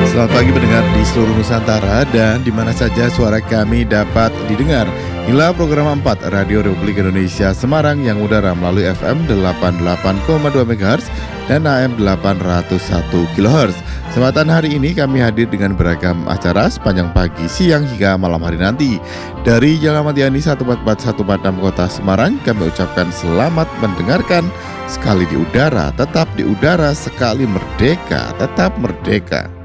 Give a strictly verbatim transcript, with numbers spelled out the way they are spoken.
Selamat pagi pendengar di seluruh Nusantara dan di mana saja suara kami dapat didengar. Inilah program empat Radio Republik Indonesia Semarang yang udara melalui F M delapan puluh delapan koma dua MHz dan A M delapan ratus satu kilohertz. Kesempatan hari ini kami hadir dengan beragam acara sepanjang pagi, siang hingga malam hari nanti. Dari Jalan Ahmad Yani satu empat empat satu empat enam Kota Semarang, kami ucapkan selamat mendengarkan. Sekali di udara, tetap di udara, sekali merdeka, tetap merdeka.